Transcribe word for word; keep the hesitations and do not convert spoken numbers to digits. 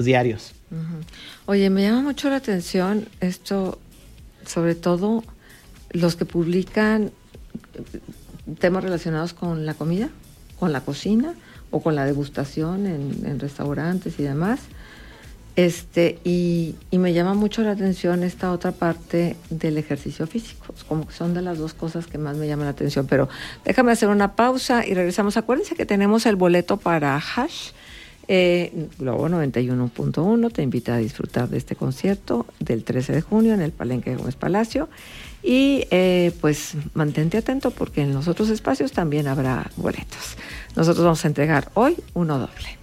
diarios. Uh-huh. Oye, me llama mucho la atención esto, sobre todo los que publican temas relacionados con la comida, con la cocina o con la degustación en, en restaurantes y demás. Este, y, y me llama mucho la atención esta otra parte del ejercicio físico, como que son de las dos cosas que más me llaman la atención, pero déjame hacer una pausa y regresamos. Acuérdense que tenemos el boleto para Hash, eh, Globo noventa y uno punto uno te invita a disfrutar de este concierto del trece de junio en el Palenque de Gómez Palacio, y eh, pues mantente atento porque en los otros espacios también habrá boletos. Nosotros vamos a entregar hoy uno doble.